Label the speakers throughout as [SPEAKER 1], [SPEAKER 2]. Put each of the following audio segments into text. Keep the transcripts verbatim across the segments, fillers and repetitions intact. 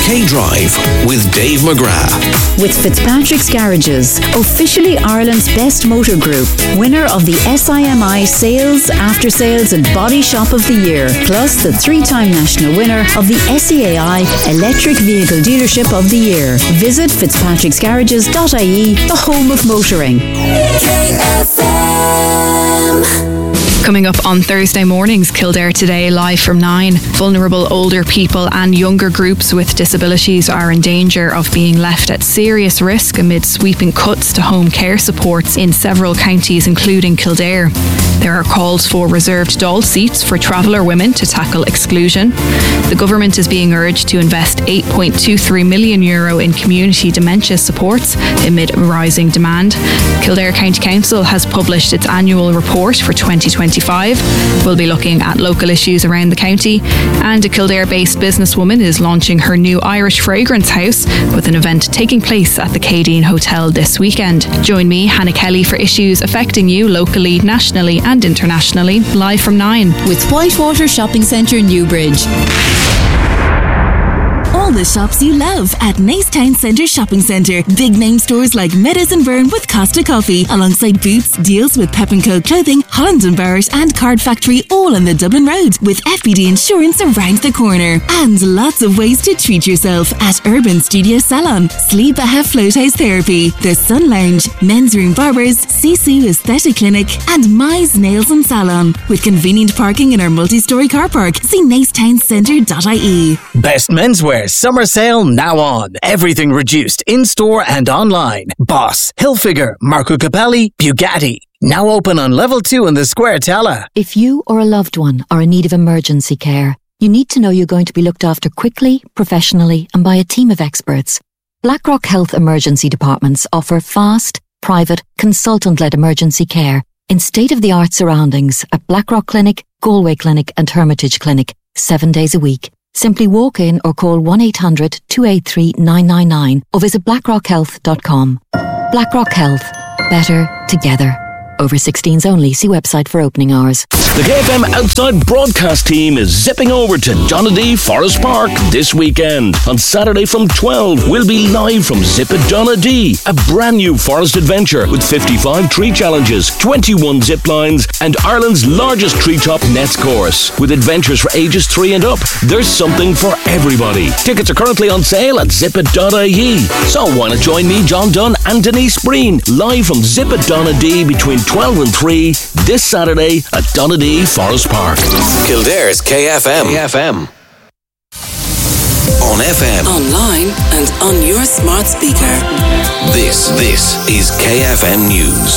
[SPEAKER 1] K-Drive with Dave McGrath.
[SPEAKER 2] With Fitzpatrick's Garages, officially Ireland's best motor group, winner of the S I M I Sales, After Sales and Body Shop of the Year, plus the three-time national winner of the S E A I Electric Vehicle Dealership of the Year. Visit fitzpatricks garages dot I E, the home of motoring.
[SPEAKER 3] K F M.
[SPEAKER 4] Coming up on Thursday mornings, Kildare Today, live from nine. Vulnerable older people and younger groups with disabilities are in danger of being left at serious risk amid sweeping cuts to home care supports in several counties, including Kildare. There are calls for reserved dole seats for traveller women to tackle exclusion. The government is being urged to invest eight point two three million euro in community dementia supports amid rising demand. Kildare County Council has published its annual report for twenty twenty-five. We'll be looking at local issues around the county, and a Kildare-based businesswoman is launching her new Irish fragrance house with an event taking place at the Cadine Hotel this weekend. Join me, Hannah Kelly, for issues affecting you locally, nationally and internationally, live from nine.
[SPEAKER 2] With Whitewater Shopping Centre, Newbridge.
[SPEAKER 5] All the shops you love at Naas Town Centre Shopping Centre. Big name stores like Meadows and Byrne with Costa Coffee, alongside Boots, deals with Pep and Co Clothing, Holland and Barrett and Card Factory, all on the Dublin Road, with F B D Insurance around the corner. And lots of ways to treat yourself at Urban Studio Salon, Sleep Aha Float House Therapy, The Sun Lounge, Men's Room Barbers, Sisu Aesthetic Clinic and Mize Nails and Salon. With convenient parking in our multi-storey car park, see naas town centre dot I E.
[SPEAKER 6] Best menswear summer sale now on. Everything reduced in-store and online. Boss, Hilfiger, Marco Capelli, Bugatti. Now open on level two in the Square Tala.
[SPEAKER 7] If you or a loved one are in need of emergency care, you need to know you're going to be looked after quickly, professionally and by a team of experts. Blackrock Health Emergency Departments offer fast, private, consultant-led emergency care in state-of-the-art surroundings at Blackrock Clinic, Galway Clinic and Hermitage Clinic, seven days a week. Simply walk in or call one eight hundred two eight three nine nine nine or visit blackrock health dot com. Blackrock Health. Better together. Over sixteens only. See website for opening hours.
[SPEAKER 1] The K F M Outside Broadcast team is zipping over to Donadea Forest Park this weekend. On Saturday from twelve, we'll be live from Zip at Donadea, a brand new forest adventure with fifty-five tree challenges, twenty-one zip lines, and Ireland's largest treetop nets course. With adventures for ages three and up, there's something for everybody. Tickets are currently on sale at zip it dot I E. So why not join me, John Dunn, and Denise Breen, live from Zip at Donadea between twelve and three this Saturday at Donadea Forest Park. Kildare's K F M. K F M. On F M.
[SPEAKER 3] Online and on your smart speaker.
[SPEAKER 1] This, this is K F M News.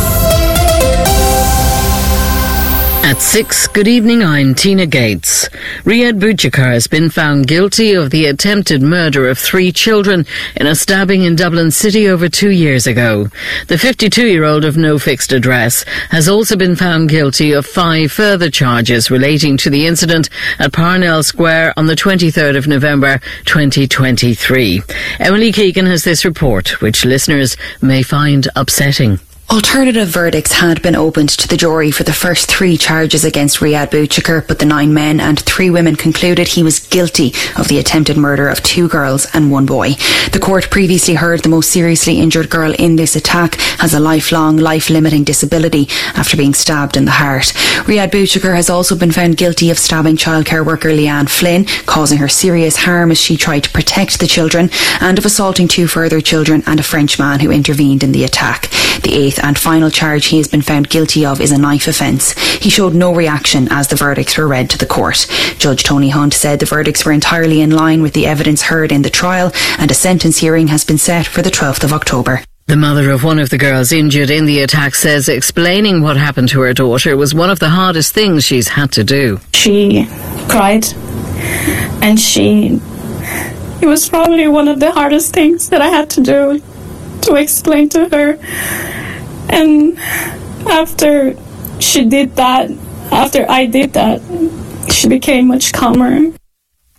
[SPEAKER 8] At six, good evening, I'm Tina Gates. Riyad Bouchikar has been found guilty of the attempted murder of three children in a stabbing in Dublin City over two years ago. The fifty-two-year-old of no fixed address has also been found guilty of five further charges relating to the incident at Parnell Square on the twenty-third of November twenty twenty-three. Emily Keegan has this report, which listeners may find upsetting.
[SPEAKER 9] Alternative verdicts had been opened to the jury for the first three charges against Riyad Bouchikar, but the nine men and three women concluded he was guilty of the attempted murder of two girls and one boy. The court previously heard the most seriously injured girl in this attack has a lifelong, life-limiting disability after being stabbed in the heart. Riyad Bouchikar has also been found guilty of stabbing childcare worker Leanne Flynn, causing her serious harm as she tried to protect the children, and of assaulting two further children and a French man who intervened in the attack. The eighth and final charge he has been found guilty of is a knife offence. He showed no reaction as the verdicts were read to the court. Judge Tony Hunt said the verdicts were entirely in line with the evidence heard in the trial, and a sentence hearing has been set for the twelfth of October.
[SPEAKER 8] The mother of one of the girls injured in the attack says explaining what happened to her daughter was one of the hardest things she's had to do.
[SPEAKER 10] She cried, and she... It was probably one of the hardest things that I had to do, to explain to her. And after she did that, after I did that, she became much calmer.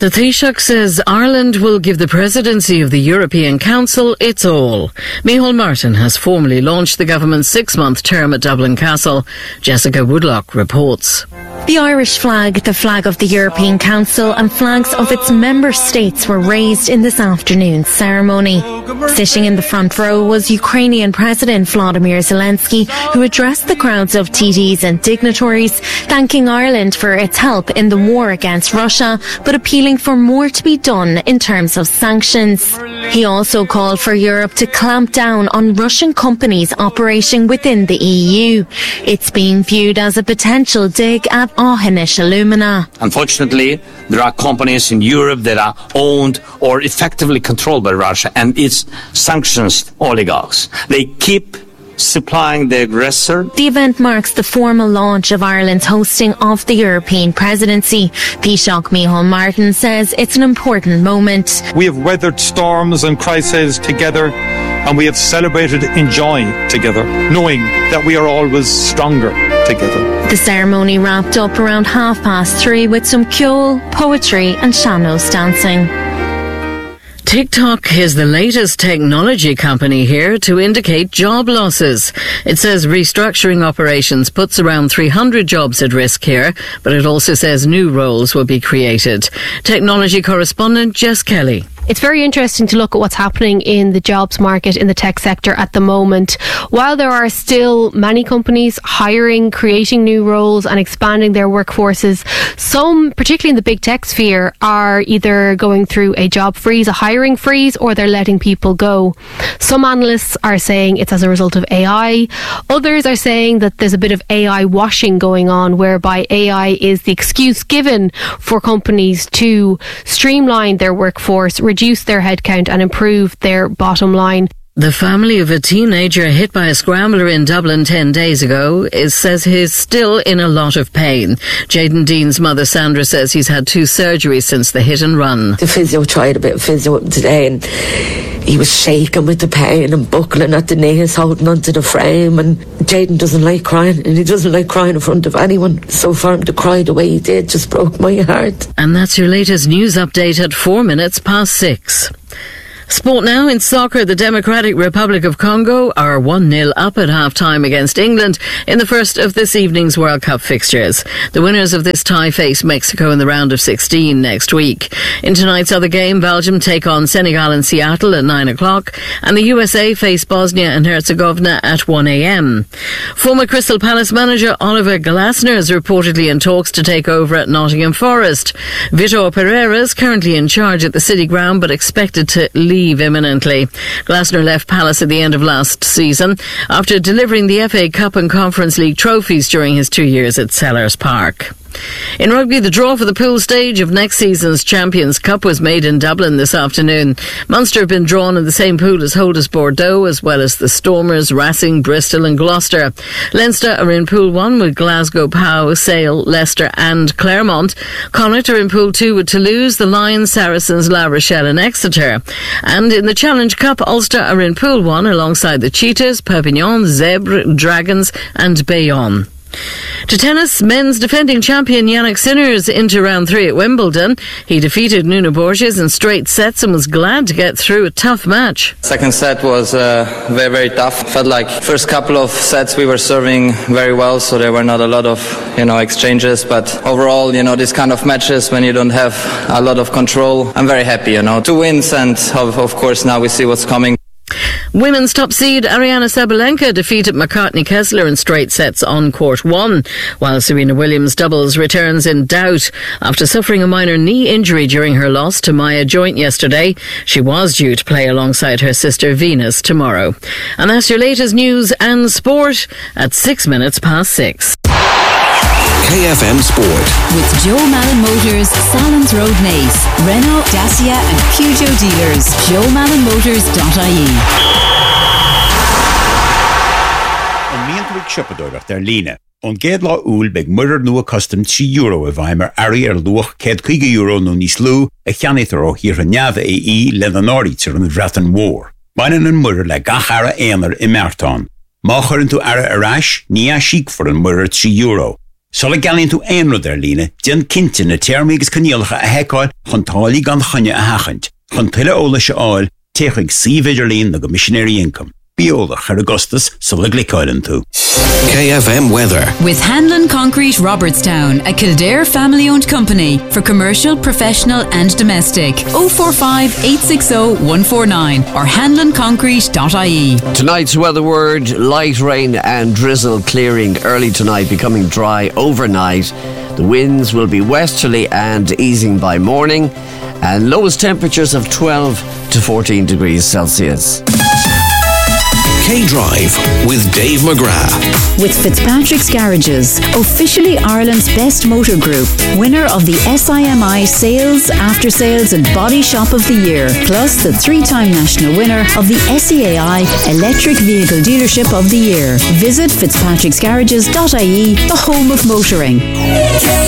[SPEAKER 8] The Taoiseach says Ireland will give the presidency of the European Council its all. Micheál Martin has formally launched the government's six-month term at Dublin Castle. Jessica Woodlock reports.
[SPEAKER 11] The Irish flag, the flag of the European Council and flags of its member states were raised in this afternoon's ceremony. Sitting in the front row was Ukrainian President Volodymyr Zelensky, who addressed the crowds of T Ds and dignitaries, thanking Ireland for its help in the war against Russia, but appealing for more to be done in terms of sanctions. He also called for Europe to clamp down on Russian companies operating within the E U. It's being viewed as a potential dig at Aughinish Alumina.
[SPEAKER 12] Unfortunately, there are companies in Europe that are owned or effectively controlled by Russia and its sanctions oligarchs. They keep supplying the aggressor.
[SPEAKER 11] The event marks the formal launch of Ireland's hosting of the European presidency. Taoiseach Micheál Martin says it's an important moment.
[SPEAKER 13] We have weathered storms and crises together, and we have celebrated in joy together, knowing that we are always stronger together.
[SPEAKER 11] The ceremony wrapped up around half past three with some ceol, poetry and sean-nós dancing.
[SPEAKER 8] TikTok is the latest technology company here to indicate job losses. It says restructuring operations puts around three hundred jobs at risk here, but it also says new roles will be created. Technology correspondent Jess Kelly.
[SPEAKER 14] It's very interesting to look at what's happening in the jobs market in the tech sector at the moment. While there are still many companies hiring, creating new roles and expanding their workforces, some, particularly in the big tech sphere, are either going through a job freeze, a hiring freeze, or they're letting people go. Some analysts are saying it's as a result of A I. Others are saying that there's a bit of A I washing going on, whereby A I is the excuse given for companies to streamline their workforce, reduce their headcount and improve their bottom line.
[SPEAKER 8] The family of a teenager hit by a scrambler in Dublin ten days ago is, says he's still in a lot of pain. Jayden Dean's mother Sandra says he's had two surgeries since the hit and run.
[SPEAKER 15] The physio tried a bit of physio today and he was shaking with the pain and buckling at the knees, holding onto the frame, and Jayden doesn't like crying and he doesn't like crying in front of anyone. So for him to cry the way he did just broke my heart.
[SPEAKER 8] And that's your latest news update at four minutes past six. Sport now. In soccer, the Democratic Republic of Congo are one nil up at half-time against England in the first of this evening's World Cup fixtures. The winners of this tie face Mexico in the round of sixteen next week. In tonight's other game, Belgium take on Senegal in Seattle at nine o'clock, and the U S A face Bosnia and Herzegovina at one a.m. Former Crystal Palace manager Oliver Glasner is reportedly in talks to take over at Nottingham Forest. Vitor Pereira is currently in charge at the City Ground, but expected to leave imminently. Glasner left Palace at the end of last season after delivering the F A Cup and Conference League trophies during his two years at Sellers Park. In rugby, the draw for the pool stage of next season's Champions Cup was made in Dublin this afternoon. Munster have been drawn in the same pool as Holders Bordeaux, as well as the Stormers, Racing, Bristol and Gloucester. Leinster are in Pool one with Glasgow, Pau, Sale, Leicester and Claremont. Connacht are in Pool two with Toulouse, the Lions, Saracens, La Rochelle and Exeter. And in the Challenge Cup, Ulster are in Pool one alongside the Cheetahs, Perpignan, Zèbre, Dragons and Bayonne. To tennis, men's defending champion Yannick Sinner's into round three at Wimbledon. He defeated Nuno Borges in straight sets and was glad to get through a tough match.
[SPEAKER 16] Second set was uh, very, very tough. Felt like first couple of sets we were serving very well, so there were not a lot of, you know, exchanges. But overall, you know, these kind of matches when you don't have a lot of control, I'm very happy, you know. Two wins and of, of course now we see what's coming.
[SPEAKER 8] Women's top seed Ariana Sabalenka defeated McCartney Kessler in straight sets on court one, while Serena Williams doubles returns in doubt after suffering a minor knee injury during her loss to Maya Joint yesterday. She was due to play alongside her sister Venus tomorrow. And that's your latest news and sport at six minutes past six.
[SPEAKER 1] K F M Sport.
[SPEAKER 2] With Joe Malin Motors, Salons Road Naas, Renault, Dacia and Peugeot dealers. joe malin motors dot I E.
[SPEAKER 17] An mientúig sioppadóireacht ar líne. An géad lá úl beag muirear nua custom three euro a bhaimar ari ar luach céad chuige euro nó níos lú a cheannaítar ó hir a neamh é í le an áirítear an bhreatan mhór. Baineann an muirear le gachara éanaar i meartán. Má chuireann tú ara arás, ní a síc for an muirear three euro. Sola galinn tú einrod ar lína, dian cintin na tearmígus caníalacha a heicáil chun tálaí gan chunne a hachant, chun tuile óla se áil, teachig sí vidir lín na go missionary income. Biola char Augustus sola glicáilen tú.
[SPEAKER 18] K F M weather.
[SPEAKER 19] With Hanlon Concrete Robertstown, a Kildare family-owned company for commercial, professional and domestic. oh four five, eight six oh, one four nine or hanlon concrete dot I E.
[SPEAKER 20] Tonight's weather word, light rain and drizzle clearing early tonight, becoming dry overnight. The winds will be westerly and easing by morning, and lowest temperatures of twelve to fourteen degrees Celsius.
[SPEAKER 18] K-Drive with Dave McGrath.
[SPEAKER 2] With Fitzpatrick's Garages, officially Ireland's best motor group, winner of the S I M I Sales, After Sales and Body Shop of the Year, plus the three-time national winner of the S E A I Electric Vehicle Dealership of the Year. Visit fitzpatricks garages dot I E, the home of motoring.